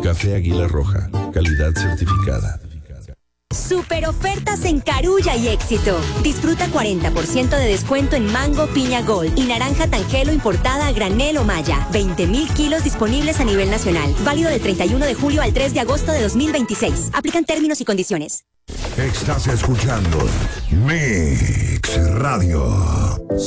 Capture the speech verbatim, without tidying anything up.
Café Águila Roja, calidad certificada. Super ofertas en Carulla y Éxito. Disfruta cuarenta por ciento de descuento en mango piña gold y naranja tangelo importada a granel o malla. veinte mil kilos disponibles a nivel nacional. Válido del treinta y uno de julio al tres de agosto de dos mil veintiséis. Aplican términos y condiciones. Estás escuchando Mix Radio.